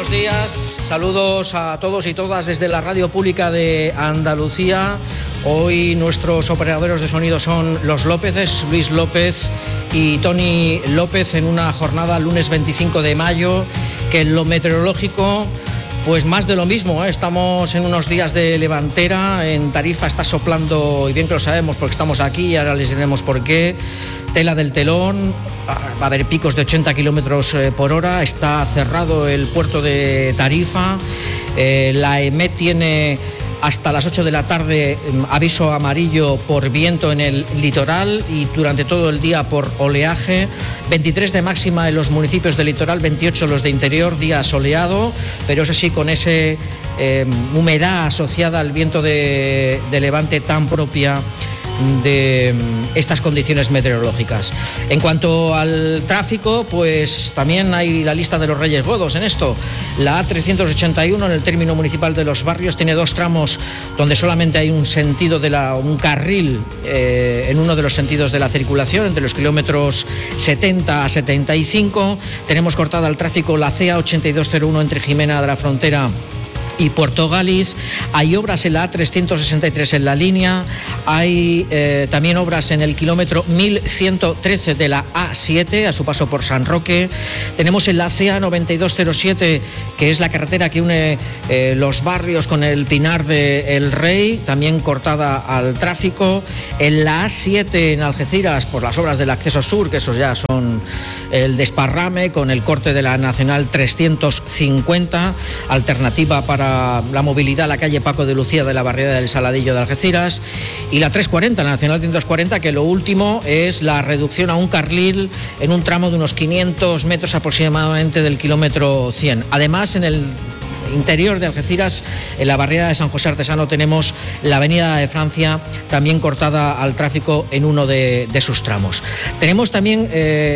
buenos días. Saludos a todos y todas desde la Radio Pública de Andalucía. Hoy nuestros operadores de sonido son los Lópezes, Luis López y Tony López, en una jornada lunes 25 de mayo, que en lo meteorológico, pues más de lo mismo, ¿eh? Estamos en unos días de levantera. En Tarifa está soplando, y bien que lo sabemos porque estamos aquí y ahora les diremos por qué, tela del telón. Va a haber picos de 80 kilómetros por hora. Está cerrado el puerto de Tarifa. La EMET tiene hasta las 8 de la tarde aviso amarillo por viento en el litoral y durante todo el día por oleaje. 23 de máxima en los municipios del litoral, 28 en los de interior, día soleado, pero eso sí, con esa humedad asociada al viento de levante tan propia de estas condiciones meteorológicas. En cuanto al tráfico, pues también hay la lista de los Reyes Godos en esto. La A381 en el término municipal de Los Barrios tiene dos tramos donde solamente hay un carril en uno de los sentidos de la circulación, entre los kilómetros 70 a 75. Tenemos cortada el tráfico la CA8201 entre Jimena de la Frontera y Puerto Gáliz. Hay obras en la A363 en la línea, hay también obras en el kilómetro 1113 de la A7 a su paso por San Roque. Tenemos en la CA9207, que es la carretera que une Los Barrios con el Pinar de El Rey, también cortada al tráfico. En la A7 en Algeciras, por las obras del acceso sur, que esos ya son el desparrame, con el corte de la Nacional 350, alternativa para la movilidad a la calle Paco de Lucía de la barriada del Saladillo de Algeciras. Y la 340, la Nacional 340, que lo último es la reducción a un carril en un tramo de unos 500 metros aproximadamente del kilómetro 100. Además, en el interior de Algeciras, en la barriada de San José Artesano, tenemos la avenida de Francia también cortada al tráfico en uno de sus tramos. Tenemos también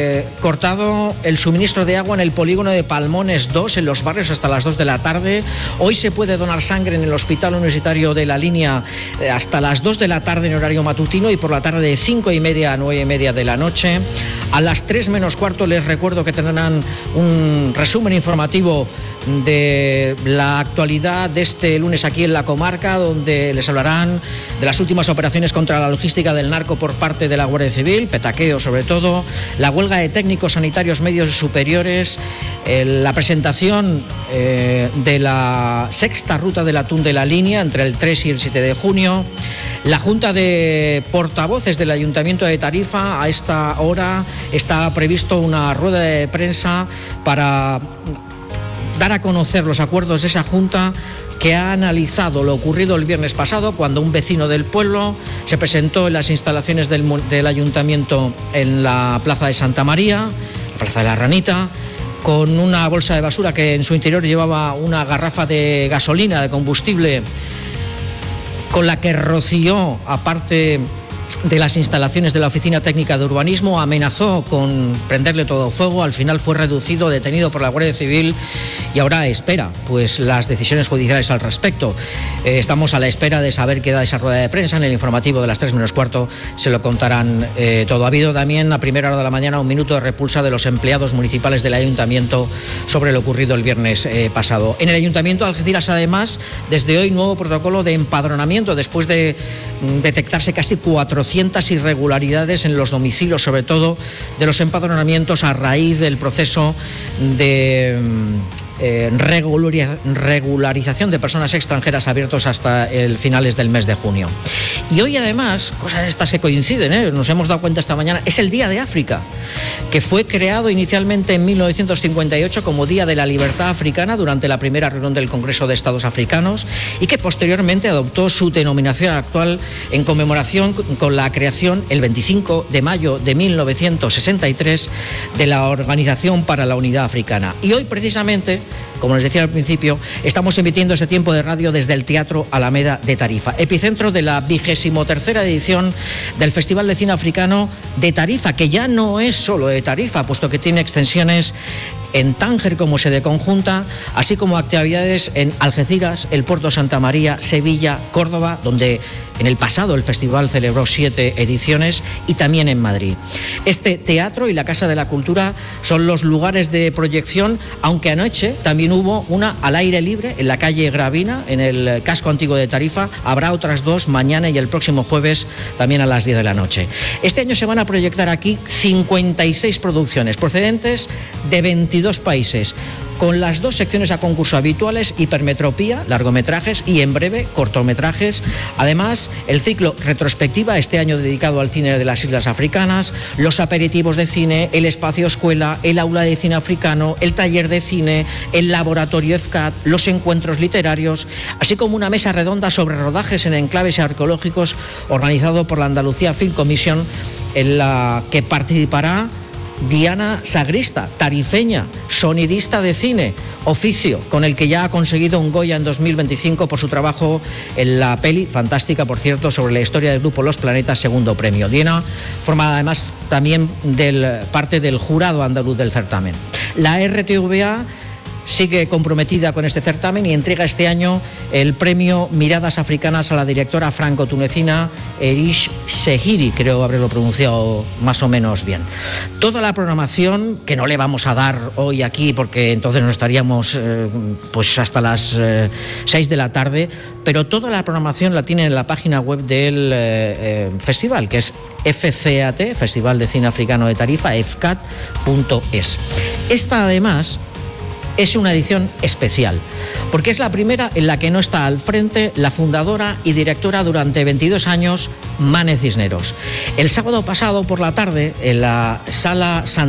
cortado el suministro de agua en el polígono de Palmones 2 en Los Barrios hasta las 2 de la tarde. Hoy se puede donar sangre en el Hospital Universitario de la Línea hasta las 2 de la tarde en horario matutino y por la tarde de 5:30 a 9:30 de la noche. A las 3 menos cuarto les recuerdo que tendrán un resumen informativo de la actualidad de este lunes aquí en la comarca, donde les hablarán de las últimas operaciones contra la logística del narco por parte de la Guardia Civil, petaqueo sobre todo, la huelga de técnicos sanitarios medios y superiores, la presentación de la sexta ruta del atún de la línea entre el 3 y el 7 de junio, la Junta de Portavoces del Ayuntamiento de Tarifa. A esta hora está previsto una rueda de prensa para dar a conocer los acuerdos de esa Junta, que ha analizado lo ocurrido el viernes pasado, cuando un vecino del pueblo se presentó en las instalaciones del Ayuntamiento en la Plaza de Santa María, la Plaza de la Ranita, con una bolsa de basura que en su interior llevaba una garrafa de gasolina, de combustible, con la que roció, aparte de las instalaciones de la Oficina Técnica de Urbanismo, amenazó con prenderle todo fuego. Al final fue reducido, detenido por la Guardia Civil y ahora espera pues las decisiones judiciales al respecto. Estamos a la espera de saber qué da esa rueda de prensa. En el informativo de las 3 menos cuarto se lo contarán todo. Ha habido también a primera hora de la mañana un minuto de repulsa de los empleados municipales del Ayuntamiento sobre lo ocurrido el viernes pasado. En el Ayuntamiento de Algeciras, además, desde hoy nuevo protocolo de empadronamiento después de detectarse casi 400 irregularidades en los domicilios, sobre todo de los empadronamientos a raíz del proceso de regularización de personas extranjeras abiertos hasta el finales del mes de junio. Y hoy, además, cosas estas que coinciden, nos hemos dado cuenta esta mañana, es el Día de África, que fue creado inicialmente en 1958 como Día de la Libertad Africana durante la primera reunión del Congreso de Estados Africanos y que posteriormente adoptó su denominación actual en conmemoración con la creación el 25 de mayo de 1963 de la Organización para la Unidad Africana. Y hoy, precisamente, como les decía al principio, estamos emitiendo este tiempo de radio desde el Teatro Alameda de Tarifa, epicentro de la 23ª edición del Festival de Cine Africano de Tarifa, que ya no es solo de Tarifa, puesto que tiene extensiones en Tánger como sede conjunta, así como actividades en Algeciras, el Puerto Santa María, Sevilla, Córdoba, donde en el pasado el festival celebró 7 ediciones, y también en Madrid. Este teatro y la Casa de la Cultura son los lugares de proyección, aunque anoche también hubo una al aire libre en la calle Gravina, en el casco antiguo de Tarifa. Habrá otras 2 mañana y el próximo jueves también a las 10 de la noche. Este año se van a proyectar aquí 56 producciones procedentes de 22 países, con las 2 secciones a concurso habituales: hipermetropía, largometrajes, y en breve cortometrajes. Además, el ciclo retrospectiva, este año dedicado al cine de las islas africanas, los aperitivos de cine, el espacio escuela, el aula de cine africano, el taller de cine, el laboratorio EFCAT, los encuentros literarios, así como una mesa redonda sobre rodajes en enclaves arqueológicos organizado por la Andalucía Film Commission, en la que participará Diana Sagrista, tarifeña, sonidista de cine, oficio con el que ya ha conseguido un Goya en 2025 por su trabajo en la peli, fantástica por cierto, sobre la historia del grupo Los Planetas, segundo premio. Diana forma además también parte del jurado andaluz del certamen. La RTVA sigue comprometida con este certamen y entrega este año el premio Miradas Africanas a la directora franco-tunecina Erish Sehiri, creo haberlo pronunciado más o menos bien. Toda la programación, que no le vamos a dar hoy aquí porque entonces nos estaríamos pues hasta las 6 de la tarde, pero toda la programación la tiene en la página web del festival, que es FCAT, Festival de Cine Africano de Tarifa, efcat.es. Esta además es una edición especial, porque es la primera en la que no está al frente la fundadora y directora durante 22 años, Mane Cisneros. El sábado pasado por la tarde, en la Sala San